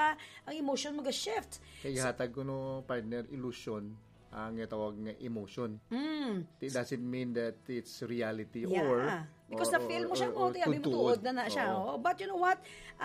ang emotion mo ga-shift. Kaya hatag ko no partner illusion ang tawag nga emotion. It doesn't mean that it's reality because na-feel mo siya mo, tiyabi mo tuod na siya. But you know what?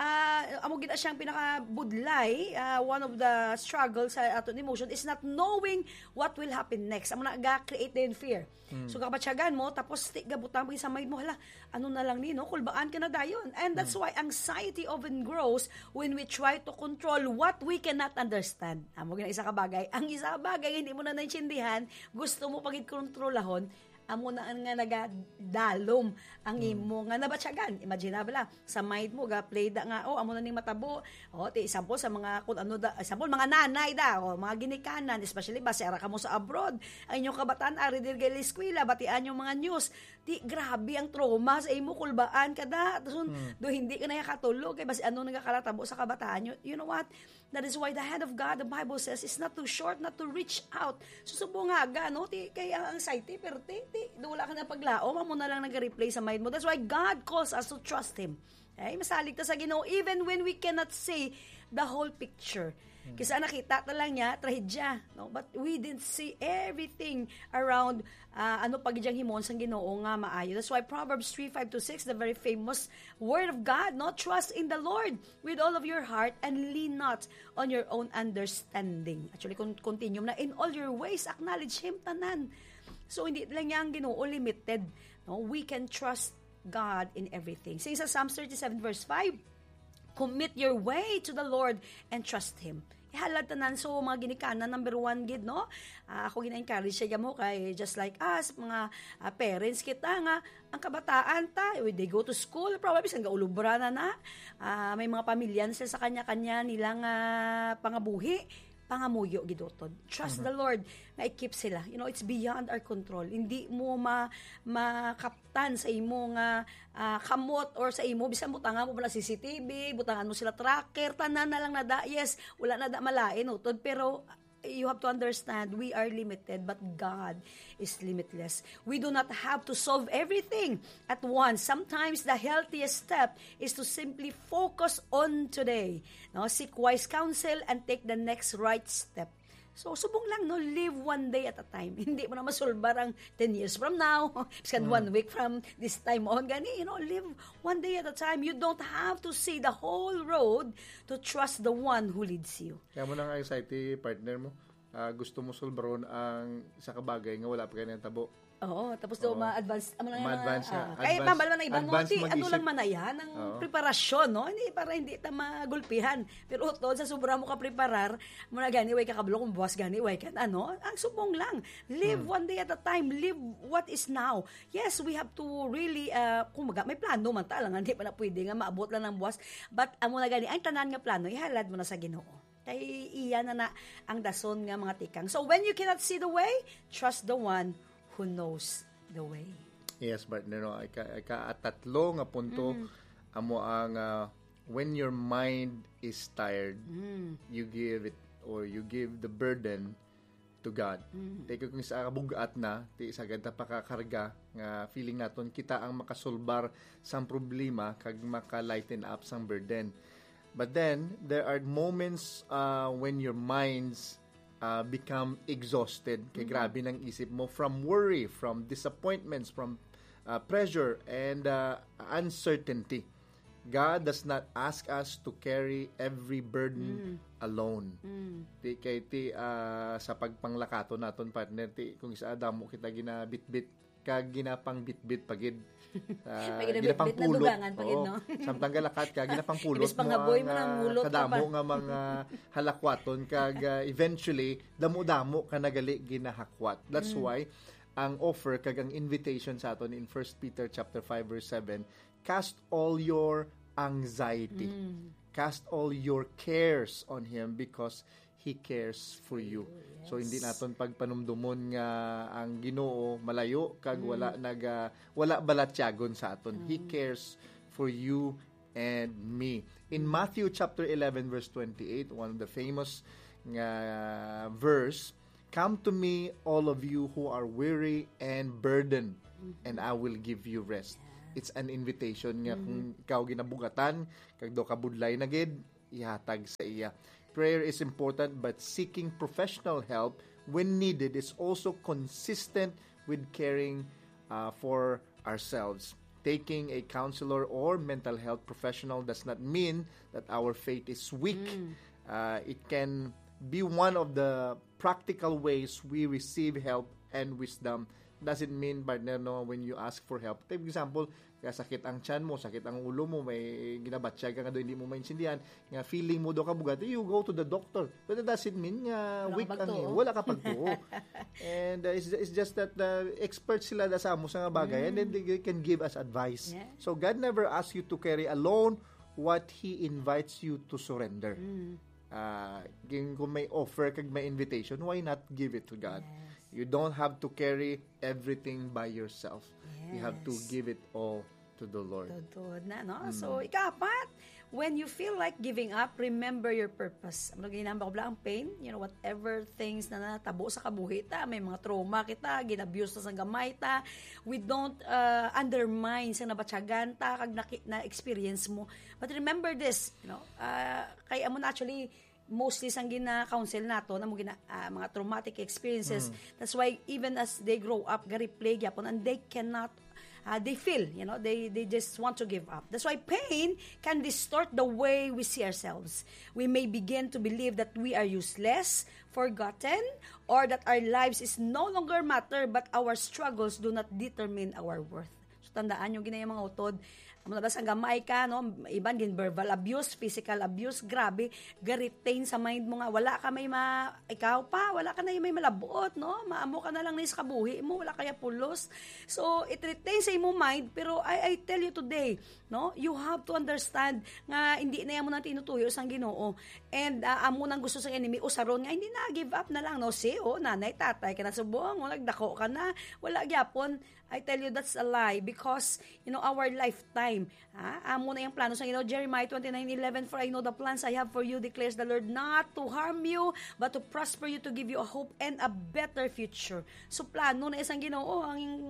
Amo gina siyang pinaka-budlay, one of the struggles sa aton emotion is not knowing what will happen next. Amo na-create din fear. So kapatsagan mo, tapos gabutang mo sa mind mo, hala, ano na lang nino, kulbaan ka na dayon. And that's why anxiety often grows when we try to control what we cannot understand. Amo gina isa ka bagay. Ang isa ka bagay, hindi mo na naintindihan, gusto mo pagit-kontrolahon, amo na nga nagadalom ang imo nga nabatyagan. Imagine ba sa mind mo ga play da nga amo na ning matabo. Ti example sa mga kun ano da, example mga nanay da mga ginikanan, especially ba sera ka mo sa abroad. Ang inyong kabataan ari dir gali eskwela batian yung mga news. Ti grabe ang trauma sa imo kulbaan kada do hindi ka na katulog kay basi ano nagakalatabo sa kabataan. You know what? That is why the hand of God, the Bible says, is not too short not to reach out. Susubo nga ga no ti kay ang anxiety pero wala ka na paglaom, amo na lang nag-replay sa mind mo. That's why God calls us to trust Him. Masalig ta sa Ginoo even when we cannot see the whole picture. Kasi nakita ta lang niya, trahedya. No? But we didn't see everything around pagidyang himon sang Ginoo nga maayo. That's why Proverbs 3:5-6, the very famous word of God, no? Trust in the Lord with all of your heart and lean not on your own understanding. Actually, continue na, in all your ways, acknowledge Him tanan. So, hindi lang niya ang Ginoo limited. No? We can trust God in everything. Sa Psalms 37 verse 5, commit your way to the Lord and trust Him. Ihalad tanan so mga ginikanan number 1 gid no. Ako gina-encourage siya mo kay just like us mga parents kita nga ang kabataan ta they go to school probably sang gaulubra na may mga pamilya sila sa kanya-kanya nilang pangabuhi pangamuyo gidotod. Trust the Lord na i-keep sila. You know, it's beyond our control. Hindi mo makaptan sa imo nga kamot or sa imo bisan butangan mo pala CCTV, butangan mo sila tracker, tanan na lang nada. Yes, wala na da malain utod pero you have to understand we are limited but God is limitless. We do not have to solve everything at once. Sometimes the healthiest step is to simply focus on today. No, seek wise counsel and take the next right step. So, subong lang, no? Live one day at a time. Hindi mo na masulbar ang 10 years from now, 1 week from this time on. Gani, live one day at a time. You don't have to see the whole road to trust the one who leads you. Kaya mo ng anxiety partner mo, gusto mo sulbaron ang isa kabagay nga wala pa kayo ng tabo. Oo, tapos daw ma-advance ma-advance na. Kaya mabal man na iba mo, lang manaya ng preparasyon, no? Hindi para hindi ta magulpihan. Pero utod sa sobra mo ka preparar, mo na gani way ka kablo kung buwas gani way kan ang subong lang. Live one day at a time. Live what is now. Yes, we have to really kumaga may plano man ta lang, hindi pa na pwede nga maabot lang ng buwas. But amo na gani ang tanan nga plano ihalad mo na sa Ginoo. Kay iya na ang dason nga mga tikang. So when you cannot see the way, trust the one who knows the way. Yes, but tatlo nga punto amo ang when your mind is tired, you give it or you give the burden to God. Teka kung sa kabugat na, ti sa ganda pakakarga nga feeling naton kita ang makasolbar sang problema kag maka-lighten up sang burden. But then there are moments when your minds become exhausted. Kaya grabe ng isip mo from worry, from disappointments, from pressure and uncertainty. God does not ask us to carry every burden alone. Ti kay sa pagpanglakato naton partner kung isa damo kita ginabitbit kag ginapang bitbit pagid ginapang pulot no? Samtang galakat ka ginapang pulot mo kadamo nga mga halakwaton kag eventually damo-damo ka nagali ginahakwat. That's why ang offer kag ang invitation sa aton in 1 Peter chapter 5 verse 7, cast all your anxiety, cast all your cares on Him because He cares for you. Yes. So hindi naton pagpanumdumon nga ang Ginoo malayo kag wala balatyagon sa aton. He cares for you and me. In Matthew chapter 11 verse 28, one of the famous nga verse, come to me all of you who are weary and burdened and I will give you rest. It's an invitation nga kung ikaw ginabugatan kag do ka budlay na gid ihatag sa iya. Prayer is important, but seeking professional help when needed is also consistent with caring for ourselves. Taking a counselor or mental health professional does not mean that our faith is weak. It can be one of the practical ways we receive help and wisdom. Doesn't mean, partner, no, when you ask for help. Take example, kaya sakit ang tiyan mo, sakit ang ulo mo, may ginabatsyag ka nga doon, hindi mo maintindihan, nga feeling mo daw kabugat, you go to the doctor. But that doesn't mean nga weak ang iyo. Wala ka pagtuo. And it's just that experts sila sa amo sa nga bagay, and then they can give us advice. Yeah. So God never asks you to carry alone what He invites you to surrender. Kung may offer, kag may invitation, why not give it to God? Yes. You don't have to carry everything by yourself. Yes. You have to give it all to the Lord. Totoo na, no? So, ikapat, when you feel like giving up, remember your purpose. Ano ginamba ko ang pain? Whatever things na natabo sa kabuhi ta, may mga trauma kita, ginabuse ta sa gamay ta, we don't undermine sa nabatsagan ta, kag na-experience mo. But remember this, kaya mo actually, mostly sang gina-counsel nato na mga traumatic experiences. That's why even as they grow up, gari-play yapon, and they cannot they feel, they just want to give up. That's why pain can distort the way we see ourselves. We may begin to believe that we are useless, forgotten, or that our lives is no longer matter, but our struggles do not determine our worth. So tandaan yung ginaya mga utod, Mabas ang gamay ka, no? Iban din verbal abuse, physical abuse, grabe, ga-retain sa mind mo nga, wala ka may ikaw pa, wala ka na may malabot, no? Maamo ka na lang sa kabuhi mo, wala kaya pulos. So, it retains sa imong mind, pero I tell you today, no? You have to understand nga hindi na mo na tinutuyo sang Ginoo. And amo nang gusto sa enemy, usaron nga, hindi na, give up na lang, no? Nanay, tatay ka na subong, nagdako ka na, wala gyapon. I tell you, that's a lie because, our lifetime, amo na yung plano sa Jeremiah 29:11, for I know the plans I have for you, declares the Lord, not to harm you, but to prosper you, to give you a hope and a better future. So, plano na isang Ginoo,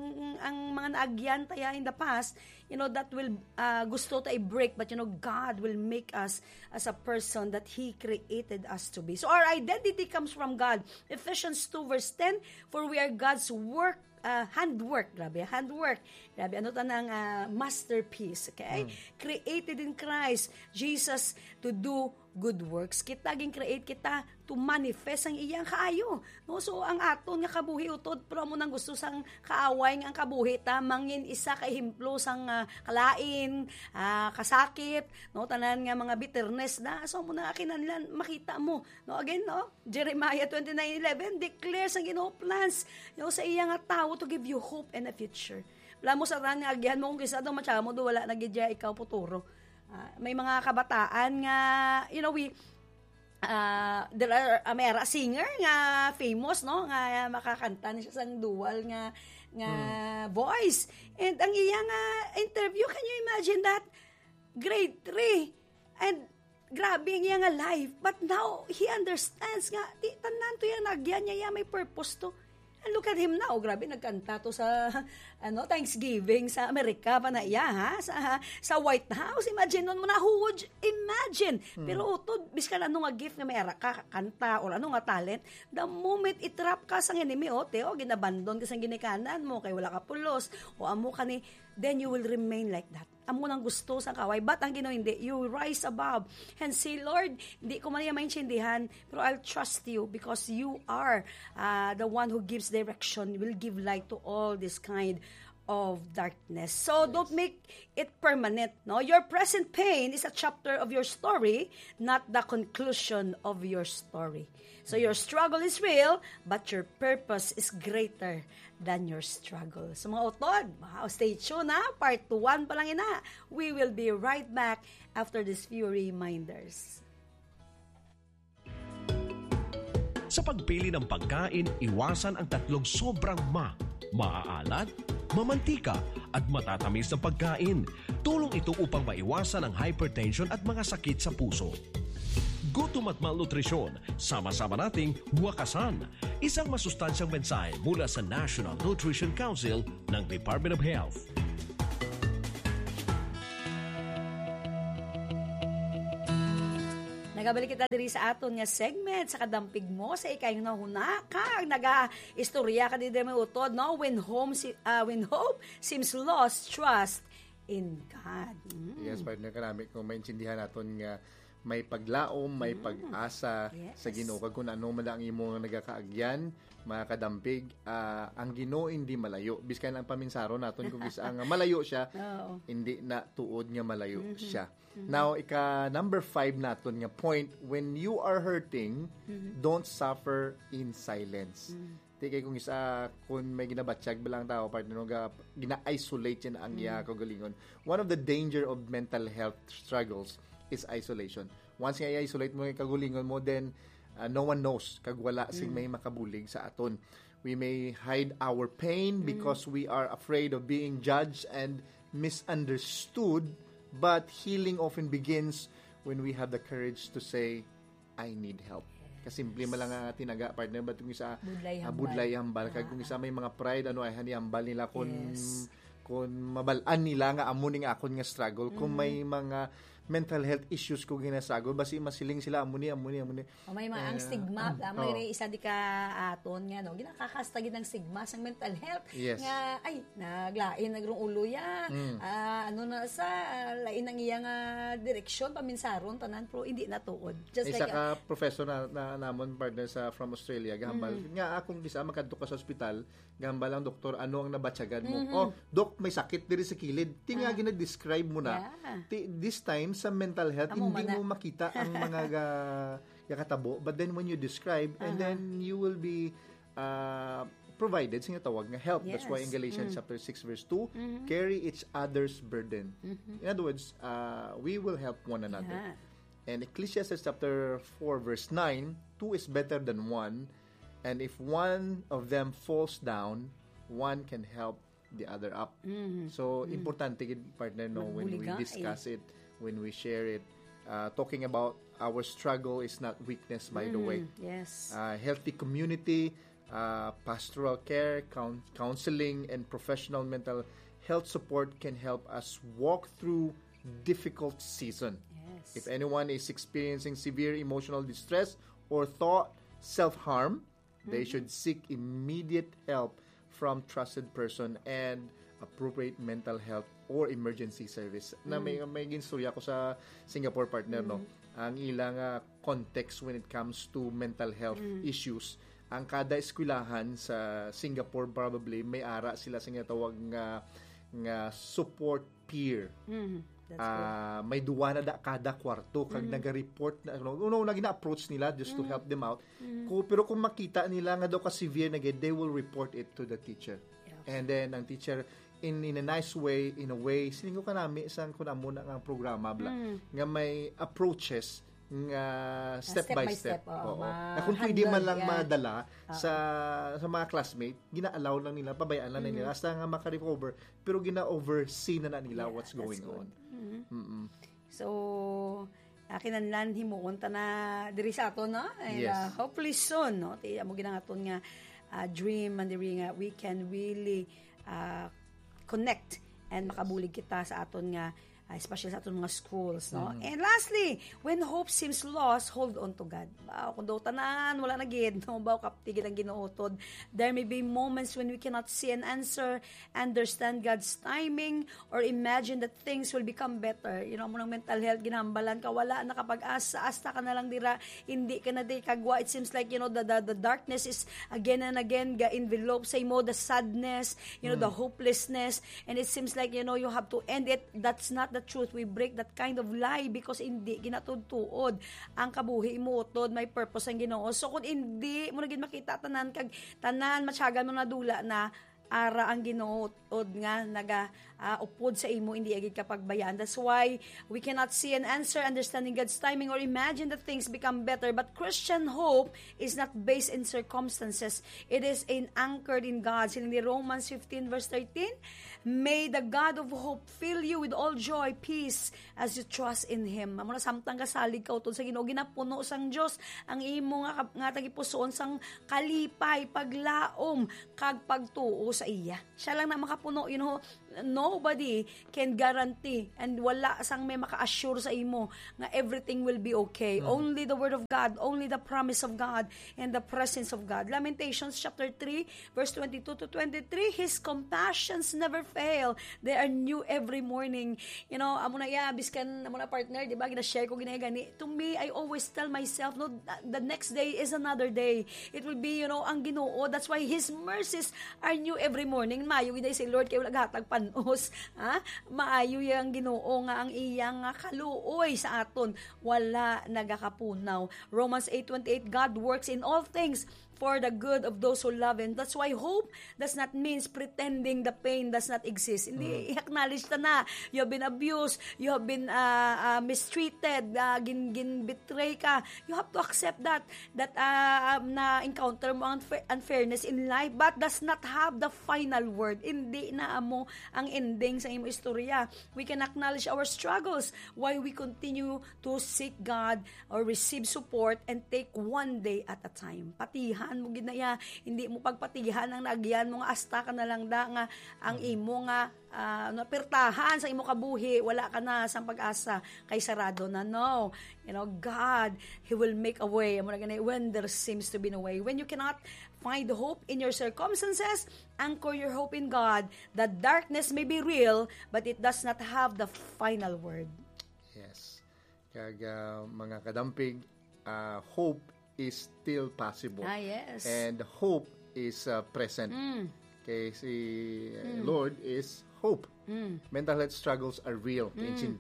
ang mga naagyan tayo in the past, that will gusto tayo break, but God will make us as a person that He created us to be. So, our identity comes from God. Ephesians 2 verse 10, for we are God's handwork, handwork. Ano tanang masterpiece, okay? Created in Christ Jesus to do good works. Kita create kita to manifest ang iyang kaayo. No? So, ang aton nga kabuhi utod, pero mo nang gusto sang kaaway nga ang kabuhi, mangin isa ka himplo sang kalain, kasakit, no? Tanan nga mga bitterness na, so mo na kinahanglan makita mo. No? Again, no? Jeremiah 29:11 declares ang Ginoo plans, sa iyang tao to give you hope and a future. Wala mo sa ran nga agyan mo kung kisa daw matya mo, wala nagidya ikaw puturo. May mga kabataan nga, there are may singer nga famous, no, nga makakanta niya sang dual nga voice. And ang iyang interview, can you imagine that? Grade 3 and grabe ang iyang life, but now he understands nga tanan to yan nagyan niya may purpose to. And look at him now, grabe nagkanta to sa Thanksgiving sa Amerika pa na iya, sa White House. Imagine nun mo na, who would imagine? Pero utod, biskan ano nga gift nga may ka kanta or ano nga talent, the moment itrap ka sang enemy, ginabandon ka sang ginikanan mo, kay wala ka pulos, o amo ka ni, then you will remain like that. Amo nang gusto sa kaway, but ang Ginoo hindi, you rise above and say, Lord, hindi ko man maintindihan, pero I'll trust you because you are the one who gives direction, will give light to all this kind of darkness. So don't make it permanent, no? Your present pain is a chapter of your story, not the conclusion of your story. So your struggle is real, but your purpose is greater than your struggle. So mga utod, stay tuned part 1 pa lang ina. We will be right back after these few reminders. Sa pagpili ng pagkain, iwasan ang tatlong sobrang maaalat, mamantika at matatamis na pagkain. Tulong ito upang maiwasan ang hypertension at mga sakit sa puso. Gutom at malnutrisyon, sama-sama nating wakasan. Isang masustansyang mensahe mula sa National Nutrition Council ng Department of Health. nagabalik kita diri sa aton nga segment sa kadampig mo sa ikay nahuna kag naga-istorya ka diri may utod, no? When hope seems lost, trust in God. Yes, partner, karami kung maintindihan naton nga may paglaom, may pag-asa sa Ginoo. Kag kung ano man ang imo nga nagakaagyan, mga kadampig, ang Ginoo hindi malayo. Biskan ang paminsaro naton kung ang malayo siya, hindi na tuod nga malayo siya. Now, number 5 naton nga point, when you are hurting, don't suffer in silence. Kaya kung may ginabatsyag balang tao, partner, gina-isolate yan ang iya kagalingon. One of the danger of mental health struggles is isolation. Once nga i-isolate mo yung kagulingon mo, then no one knows kag wala sing may makabulig sa aton. We may hide our pain because we are afraid of being judged and misunderstood, but healing often begins when we have the courage to say, I need help. Simple man lang tinaga, partner, but kung isa budlay hambal kag kung isa may mga pride ay hani hambal nila kung mabalaan nila nga amo ning akon nga struggle, kung may mga mental health issues ko ginastruggle, basi masiling sila amo ni. O may mga ang stigma, may isa di ka aton nga no, ginakakasta gid ang stigma sa mental health nga ay naglain nagrong ulo ya. Ano na sa lain ang iyang direksyon paminsaron tanan pero hindi natuod. Just isa ka professor na namon partner from Australia gahambal nga akong bisa makadto ka sa ospital, gahambal ang doktor ano ang nabatyagan mo. Oh, dok, may sakit diri sa kilid. Tinga gina-describe mo na. This time sa mental health, hindi mo makita ang mga katabo, but then when you describe, and then you will be provided sa tawag nga help. That's why in Galatians chapter 6 verse 2, carry each other's burden. In other words, we will help one another. And Ecclesiastes chapter 4 verse 9, 2 is better than 1, and if one of them falls down, one can help the other up. So importante gid, partner, no, when we discuss it, when we share it, talking about our struggle is not weakness, by the way. Yes. Healthy community, pastoral care, counseling, and professional mental health support can help us walk through difficult season. Yes. If anyone is experiencing severe emotional distress or thought self-harm, they should seek immediate help from trusted person and appropriate mental health or emergency service. Na may ginstorya ko sa Singapore, partner, no, ang ilang context when it comes to mental health issues. Ang kada eskwelahan sa Singapore probably may ara sila sa tawag nga support peer. May duwa na kada kwarto kag naga-report na na gina-approach nila just to help them out. Pero kung makita nila nga daw ka severe na they will report it to the teacher. And then ang teacher in a nice way, in a way siningo kanami isang kunamo na ang programa nga may approaches nga step by step. Na kung pwede man lang madala sa mga classmate, gina-allow lang nila, pabayaan lang nila hasta nga maka-recover, pero gina-oversee na nila what's going on. So kinahanglan himuon ta na diri sa aton, no? And hopefully soon, no, ti amo ginangaton nga dream and diri nga we can really connect and makabulig kita sa aton nga especially sa aton mga schools, no? And lastly, when hope seems lost, hold on to God. Kung daw tanan wala na gid, no, baw kaptigil ang Ginuotod. There may be moments when we cannot see an answer, understand God's timing, or imagine that things will become better. You know, mo ng mental health ginambalan ka, wala na kapag-asa, asta ka na lang dira, hindi ka na di kagwa. It seems like, you know, the darkness is again and again ga-envelope sa imo, the sadness, you know, the hopelessness, and it seems like, you know, you have to end it. That's not the truth. We break that kind of lie because hindi ginatutuod ang kabuhi mo utod, may purpose ang Ginoo. So kung hindi mo na gid makita tanan kag tanan matyagan mo na dula na ara ang Ginoo od nga naga upod sa imo, hindi agad kapag bayan. That's why we cannot see an answer, understanding God's timing, or imagine that things become better. But Christian hope is not based in circumstances. It is anchored in God. Siling ni Romans 15 verse 13, may the God of hope fill you with all joy, peace, as you trust in Him. Amo na samtang kasalig ka utod sa Ginoo, ginapuno sang Dios ang imo nga tagipusoon sang kalipay, paglaom, kag pagtuo sa iya. Siya lang na makapuno, you know, nobody can guarantee and wala sang may maka-assure sa imo nga everything will be okay. Only the Word of God, only the promise of God, and the presence of God. Lamentations chapter 3, verse 22 to 23, His compassions never fail. They are new every morning. Amo na biskan amo na partner, di ba? Gina-share ko ginagani. To me, I always tell myself, no, the next day is another day. It will be, ang Ginoo. That's why His mercies are new every morning. Maayo gina si Lord kayo naghatag panos. Maayo yang Ginoo nga ang iyang kaluoy sa aton. Wala nagakapunaw. Romans 8:28, God works in all things for the good of those who love Him. That's why hope does not mean pretending the pain does not exist. Hindi, i-acknowledge na you have been abused, you have been mistreated, betray ka. You have to accept that na-encounter mo ang unfairness in life, but does not have the final word. Hindi na amo ang ending sa imo istorya. We can acknowledge our struggles while we continue to seek God or receive support and take one day at a time. Patihan mo ginaya, hindi mo pagpatihan ang naagyan mo nga asta ka na lang da nga ang imo nga pertahan sa imo kabuhi, wala ka na sang pag-asa kay sarado na. No, God, He will make a way when there seems to be no way. When you cannot find hope in your circumstances, anchor your hope in God. The darkness may be real, but it does not have the final word. Yes. Kag mga kadampig, hope is still possible. Yes. And hope is present. Okay, si Lord is hope. Mental health struggles are real.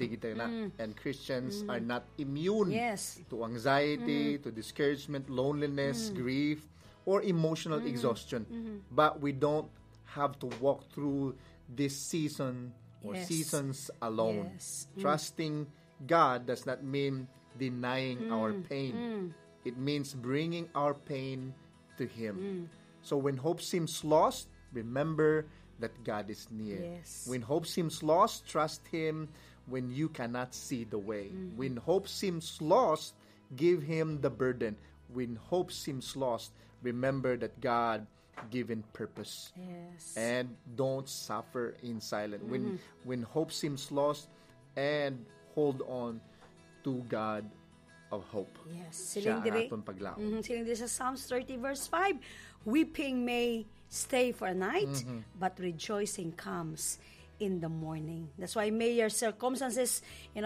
And Christians are not immune to anxiety, to discouragement, loneliness, grief, or emotional exhaustion. But we don't have to walk through this season or seasons alone. Trusting God does not mean denying our pain. It means bringing our pain to Him. So when hope seems lost, remember that God is near. When hope seems lost, trust Him when you cannot see the way. When hope seems lost, give Him the burden. When hope seems lost, remember that God given purpose. And don't suffer in silence. When hope seems lost, and hold on to God of hope. Siya ang aton paglaom. Silindiri sa Psalms 30 verse 5, weeping may stay for a night, but rejoicing comes in the morning. That's why may your circumstances,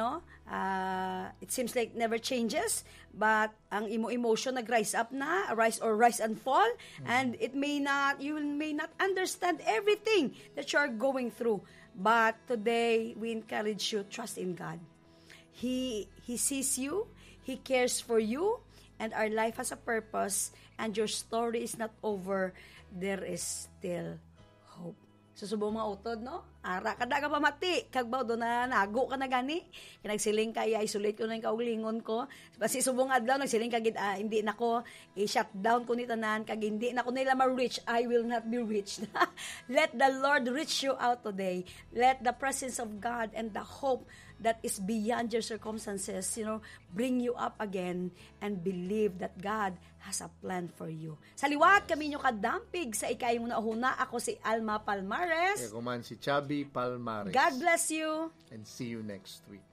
it seems like never changes, but ang emotion nag-rise up na, rise and fall, and you may not understand everything that you are going through. But today, we encourage you, trust in God. He sees you, He cares for you, and our life has a purpose, and your story is not over. There is still hope. Susubong mga utod, no? Ara kada ka pamati, kagbaw do na nago ka na gani. Nagsiling kay isolate ko na yung kaulingon ko. Basi subong adlaw nagsiling kagid hindi nako i-shut down ko ni tanan kag hindi nako nila ma-reach, I will not be reached. Let the Lord reach you out today. Let the presence of God and the hope that is beyond your circumstances, bring you up again and believe that God has a plan for you. Sa liwat kami nyo kadampig sa ikay mo na uhuna. Ako si Alma Palmares. Ako man si Chubby Palmares. God bless you. And see you next week.